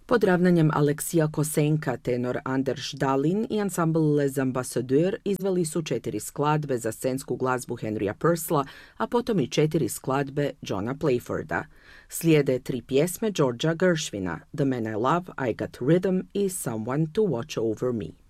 Pod ravnanjem Aleksija Kosenka, tenor Anders Dahlin i ansambl Les Ambassadeurs izveli su 4 skladbe za scensku glazbu Henrya Purcella, a potom i 4 skladbe Johna Playforda. Slijede 3 pjesme Georgea Gershwina, The Man I Love, I Got Rhythm i Someone to Watch Over Me.